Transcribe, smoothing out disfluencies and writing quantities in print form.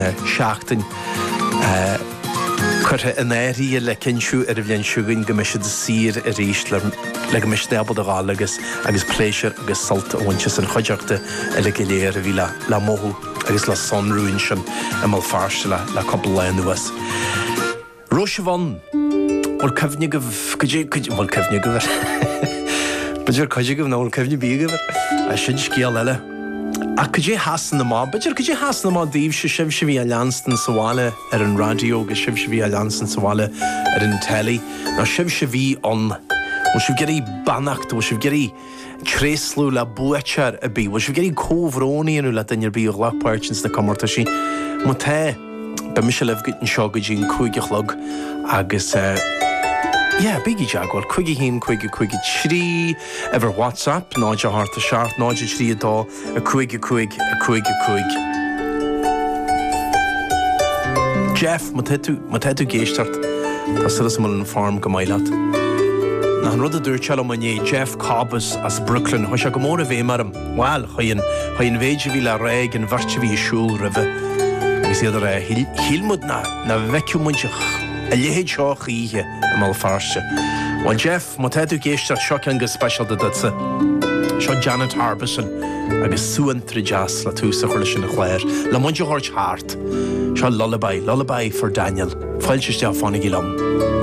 seachtain chuirtha in éirí le cinsú ar a bhíonn siúgain go meisi de sír a ríist le go meis nebal a gáil agus pléisiir agus salt a bhaintse san chuideachta a le go léir a bhí le móthú agus le sonrúin sin a mal farste le coppla lein nuas. Róise bhain bhil cefne go bhil cefne go bhar. Beidir chuide go bhil cefne bí go bhar a sin scéal eile. A could hasan na má, beidir could hasan na má díobh se sibh se bhí a leanstan sa bháile ar an radio agus sibh se bhí a leanstan sa bháile ar an telly. Ná sibh se bhí an sibh geirí bannacht, sibh geirí créslú le buaitear a bí, sibh geirí cóhróníonú le dainir bí lechpáirtins na comórta sí. Má te be mi se leh gitin seo go dín cúigeachlog agus bígi jaagwal, cuigi hín, cuigi trí, ever WhatsApp, náide harta seart, náide trí adá, a cuigi. Jeff, ma tetu géistart, tá silas mal an farm go mailat. Na an rud a dúirteal am mané Jeff Cobbs as Brooklyn, ho se go mór a bhé marm, well, chuin véide bhí le réig an bharte bhí siúl rive. Agus iad a hílmud na veciú munteach. A léhéid seo chiíthe am mal farste. Well, Jeff, má teú géistart seo an special de dutsa. Seo Janet Harbison agus Suan Trijas le túsa chuirla sin na chléir. Le muinte hort hart. Seo lullaby for Daniel. Fáilte ste a fánig í lam.